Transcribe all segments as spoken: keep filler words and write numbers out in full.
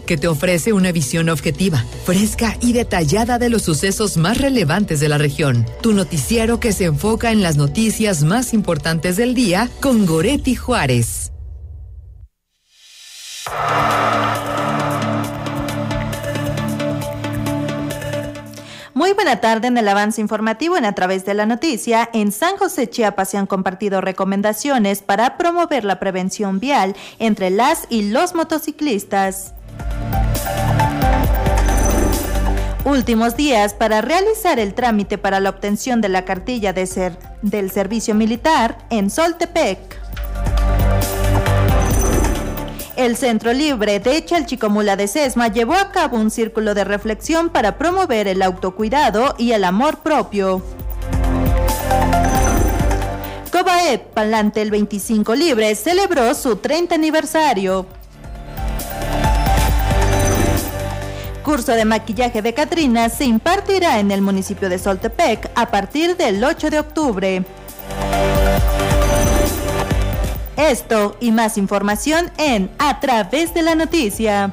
que te ofrece una visión objetiva, fresca y detallada de los sucesos más relevantes de la región. Tu noticiero que se enfoca en las noticias más importantes del día con Goretti Juárez. Muy buena tarde. En el avance informativo en A Través de la Noticia, en San José, Chiapas, se han compartido recomendaciones para promover la prevención vial entre las y los motociclistas. Últimos días para realizar el trámite para la obtención de la cartilla de ser, del servicio militar en Soltepec. El Centro Libre de Chalchicomula de Sesma llevó a cabo un círculo de reflexión para promover el autocuidado y el amor propio. Cobaep Palantel veinticinco Libre celebró su treinta aniversario. Curso de maquillaje de Catrina se impartirá en el municipio de Soltepec a partir del ocho de octubre. Esto y más información en A Través de la Noticia.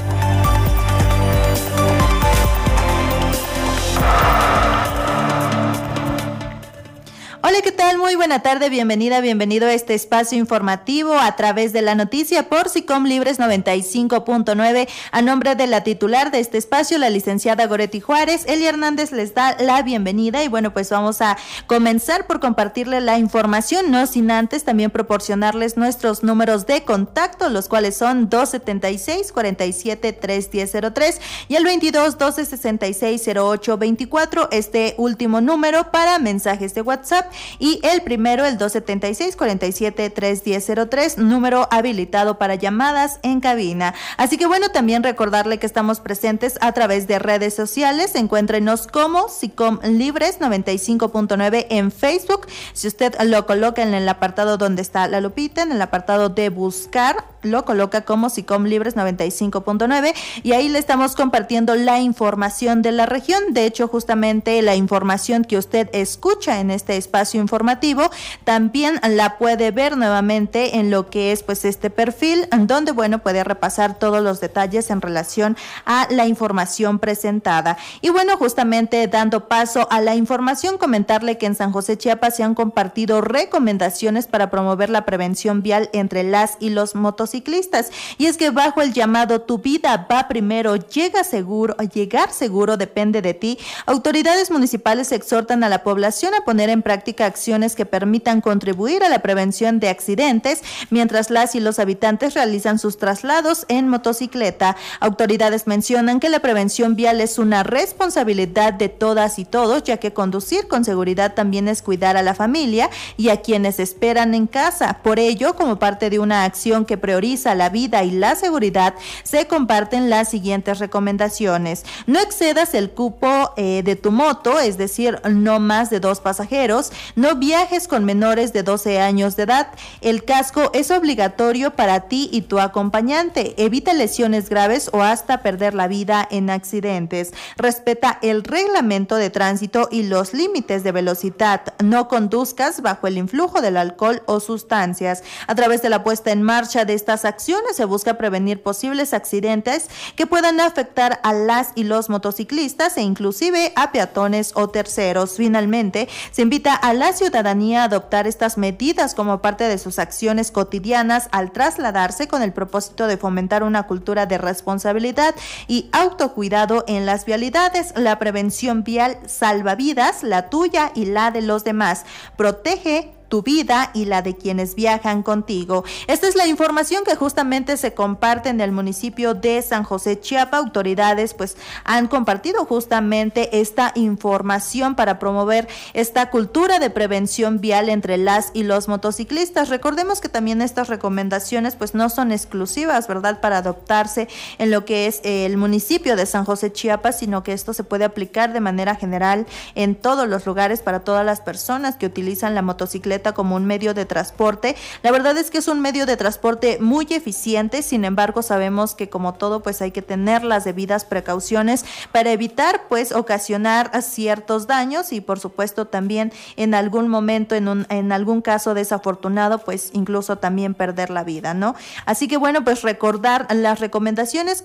Hola, ¿qué tal? Muy buena tarde, bienvenida, bienvenido a este espacio informativo a través de la noticia por SICOM Libres noventa y cinco punto nueve. A nombre de la titular de este espacio, la licenciada Goretti Juárez, Eli Hernández les da la bienvenida y bueno, pues vamos a comenzar por compartirle la información, no sin antes también proporcionarles nuestros números de contacto, los cuales son dos setenta y seis, cuarenta y siete, trescientos diez cero tres y el veintidós, doce, sesenta y seis, cero ocho veinticuatro, este último número para mensajes de WhatsApp. Y el primero, el dos setenta y seis, cuarenta y siete, trescientos diez cero tres, número habilitado para llamadas en cabina. Así que bueno, también recordarle que estamos presentes a través de redes sociales. Encuéntrenos como SICOM Libres noventa y cinco punto nueve en Facebook. Si usted lo coloca en el apartado donde está la lupita, en el apartado de buscar, lo coloca como SICOM Libres noventa y cinco punto nueve y ahí le estamos compartiendo la información de la región. De hecho, justamente la información que usted escucha en este espacio informativo también la puede ver nuevamente en lo que es pues este perfil, donde bueno, puede repasar todos los detalles en relación a la información presentada. Y bueno, justamente dando paso a la información, comentarle que en San José, Chiapas, se han compartido recomendaciones para promover la prevención vial entre las y los motociclistas. Y es que bajo el llamado Tu vida va primero, llega seguro, llegar seguro depende de ti, autoridades municipales exhortan a la población a poner en práctica acciones que permitan contribuir a la prevención de accidentes mientras las y los habitantes realizan sus traslados en motocicleta. Autoridades mencionan que la prevención vial es una responsabilidad de todas y todos, ya que conducir con seguridad también es cuidar a la familia y a quienes esperan en casa. Por ello, como parte de una acción que prioriza la vida y la seguridad, se comparten las siguientes recomendaciones. No excedas el cupo eh, de tu moto, es decir, no más de dos pasajeros. No viajes con menores de doce años de edad. El casco es obligatorio para ti y tu acompañante. Evita lesiones graves o hasta perder la vida en accidentes. Respeta el reglamento de tránsito y los límites de velocidad. No conduzcas bajo el influjo del alcohol o sustancias. A través de la puesta en marcha de estas acciones se busca prevenir posibles accidentes que puedan afectar a las y los motociclistas e inclusive a peatones o terceros. Finalmente, se invita a la ciudadanía a adoptar estas medidas como parte de sus acciones cotidianas al trasladarse con el propósito de fomentar una cultura de responsabilidad y autocuidado en las vialidades. La prevención vial salva vidas, la tuya y la de los demás. Protege tu vida y la de quienes viajan contigo. Esta es la información que justamente se comparte en el municipio de San José, Chiapas. Autoridades pues han compartido justamente esta información para promover esta cultura de prevención vial entre las y los motociclistas. Recordemos que también estas recomendaciones pues no son exclusivas, ¿verdad?, para adoptarse en lo que es el municipio de San José, Chiapas, sino que esto se puede aplicar de manera general en todos los lugares para todas las personas que utilizan la motocicleta como un medio de transporte. La verdad es que es un medio de transporte muy eficiente, sin embargo sabemos que como todo pues hay que tener las debidas precauciones para evitar pues ocasionar ciertos daños y por supuesto también en algún momento, en, un, en algún caso desafortunado pues incluso también perder la vida, ¿no? Así que bueno, pues recordar las recomendaciones